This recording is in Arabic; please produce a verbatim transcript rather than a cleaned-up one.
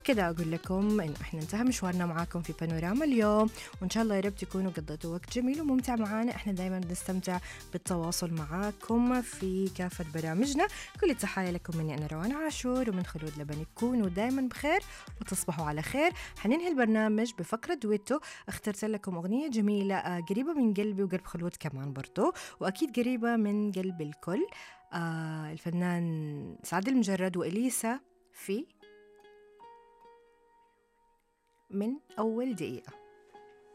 كده أقول لكم إنه إحنا انتهى مشوارنا معاكم في بانوراما اليوم، وإن شاء الله يا رب تكونوا قضيتوا وقت جميل وممتع معانا. إحنا دايما بنستمتع بالتواصل معاكم في كافة برامجنا. كل التحايا لكم مني أنا روان عاشور ومن خلود لبني. كونوا دايما بخير وتصبحوا على خير. حننهي البرنامج بفقرة دويتو. اخترت لكم أغنية جميلة آه قريبة من قلبي وقلب خلود كمان برضو، وأكيد قريبة من قلب الكل. آه الفنان سعد المجرد وإليسا في من أول دقيقة.